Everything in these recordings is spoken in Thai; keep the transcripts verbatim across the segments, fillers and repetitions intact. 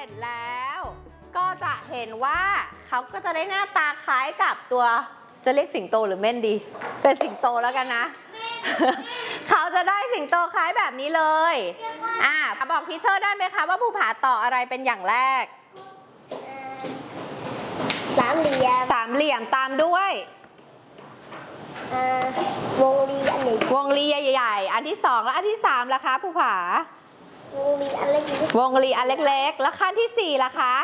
ร็จแล้วก็จะเห็นว่าเขาก็จะได้หน้าตาคล้ายกับตัวจะเรียกสิงโตหรือเม่นดีเป็นสิงโตแล้วกันนะ เขาจะได้สิงโตคล้ายแบบนี้เลยอ่าบอกทีเชอร์ได้ไหมคะว่าภูผาต่ออะไรเป็นอย่างแรกสามเหลี่ยมสามเหลี่ยมตามด้วยวงรีอันนี้วงรีใหญ่ๆอันที่สองแล้วอันที่สามล่ะคะภูผาวงรีอันเล็กวงรีอันเล็กๆแล้วขั้นที่สี่ล่ะคะ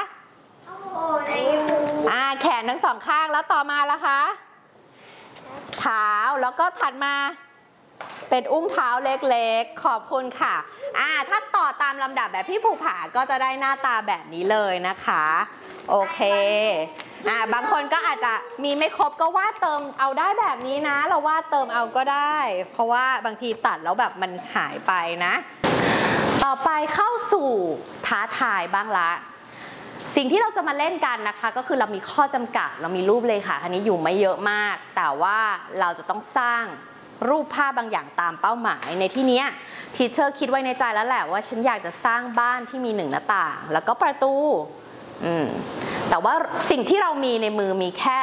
อ่าแขนทั้งสองข้างแล้วต่อมาล่ะคะเท้าแล้วก็ถัดมาเป็นอุ้งเท้าเล็กๆขอบคุณค่ะอ่าถ้าต่อตามลำดับแบบพี่ภูผาก็จะได้หน้าตาแบบนี้เลยนะคะโอเคอ่าบางคนก็อาจจะมีไม่ครบก็วาดเติมเอาได้แบบนี้นะเราวาดเติมเอาก็ได้เพราะว่าบางทีตัดแล้วแบบมันหายไปนะต่อไปเข้าสู่ท้าทายบ้างละสิ่งที่เราจะมาเล่นกันนะคะก็คือเรามีข้อจำกัดเรามีรูปเลยค่ะอันนี้อยู่ไม่เยอะมากแต่ว่าเราจะต้องสร้างรูปภาพบางอย่างตามเป้าหมายในที่นี้ทีเชอร์คิดไว้ในใจแล้วแหละว่าฉันอยากจะสร้างบ้านที่มีหนึ่งหน้าต่างแล้วก็ประตูอืมแต่ว่าสิ่งที่เรามีในมือมีแค่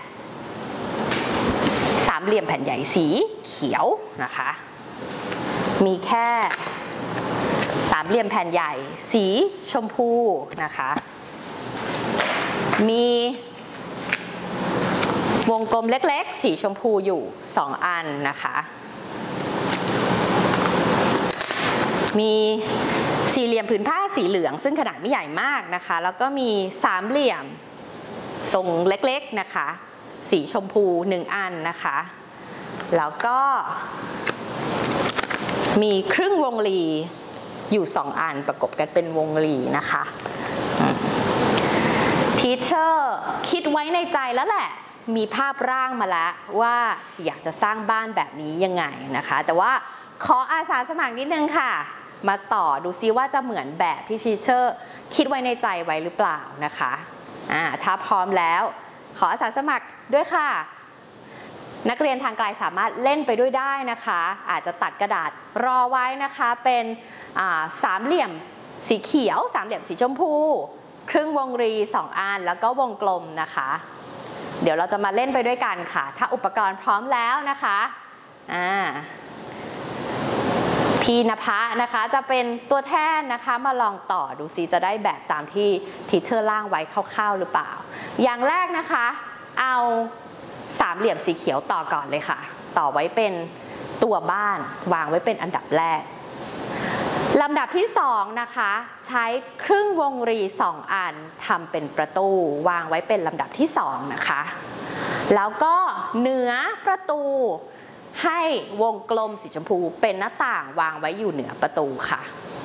สามเหลี่ยมแผ่นใหญ่สีเขียวนะคะมีแค่สามเหลี่ยมแผ่นใหญ่สีชมพูนะคะมีวงกลมเล็กๆสีชมพูอยู่สองอันนะคะมีสี่เหลี่ยมผืนผ้าสีเหลืองซึ่งขนาดไม่ใหญ่มากนะคะแล้วก็มีสามเหลี่ยมทรงเล็กๆนะคะสีชมพูหนึ่งอันนะคะแล้วก็มีครึ่งวงรีอยู่สองอันประกบกันเป็นวงรีนะคะทีเชอร์คิดไว้ในใจแล้วแหละมีภาพร่างมาแล้วว่าอยากจะสร้างบ้านแบบนี้ยังไงนะคะแต่ว่าขออาสาสมัครนิดนึงค่ะมาต่อดูซิว่าจะเหมือนแบบที่ทีเชอร์คิดไว้ในใจไว้หรือเปล่านะคะอ่าถ้าพร้อมแล้วขออาสาสมัครด้วยค่ะนักเรียนทางไกลสามารถเล่นไปด้วยได้นะคะอาจจะตัดกระดาษรอไว้นะคะเป็นสามเหลี่ยมสีเขียวสามเหลี่ยมสีชมพูครึ่งวงรีสองอันแล้วก็วงกลมนะคะเดี๋ยวเราจะมาเล่นไปด้วยกันค่ะถ้าอุปกรณ์พร้อมแล้วนะคะอ่าพี่ณภะนะคะจะเป็นตัวแทนนะคะมาลองต่อดูซิจะได้แบบตามที่ทีเชอร์ร่างไว้คร่าวๆหรือเปล่าอย่างแรกนะคะเอาสามเหลี่ยมสีเขียวต่อก่อนเลยค่ะต่อไว้เป็นตัวบ้านวางไว้เป็นอันดับแรกลำดับที่สองนะคะใช้ครึ่งวงรีสองอันทำเป็นประตูวางไว้เป็นลำดับที่สองนะคะแล้วก็เหนือประตูให้วงกลมสีชมพูเป็นหน้าต่างวางไว้อยู่เหนือประตูค่ะ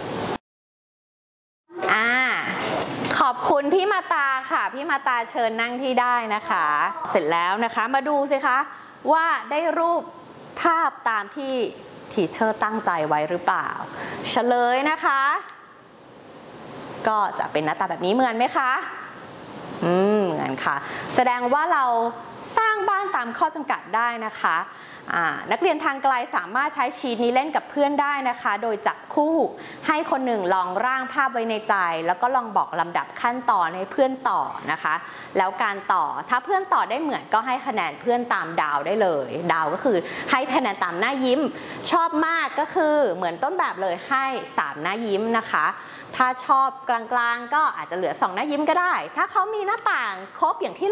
อ่าขอบคุณพี่มาตาค่ะพี่มาตาเชิญนั่งที่ได้นะคะเสร็จแล้วนะคะมาดูสิคะว่าได้รูปภาพตามที่ทีเชอร์ตั้งใจไว้หรือเปล่าเฉลยนะคะก็จะเป็นหน้าตาแบบนี้เหมือนไหมคะอืมเหมือนค่ะแสดงว่าเราสร้างบ้านตามข้อจำกัดได้นะคะนักเรียนทางไกลสามารถใช้ชีทนี้เล่นกับเพื่อนได้นะคะโดยจับคู่ให้คนหนึ่งลองร่างภาพไว้ในใจแล้วก็ลองบอกลำดับขั้นตอนให้เพื่อนต่อนะคะแล้วการต่อถ้าเพื่อนต่อได้เหมือนก็ให้คะแนนเพื่อนตามดาวได้เลยดาวก็คือให้คะแนนตามหน้ายิ้มชอบมากก็คือเหมือนต้นแบบเลยให้สามหน้ายิ้มนะคะถ้าชอบกลางๆก็อาจจะเหลือสองหน้ายิ้มก็ได้ถ้าเขามีหน้าต่างครบอย่างที่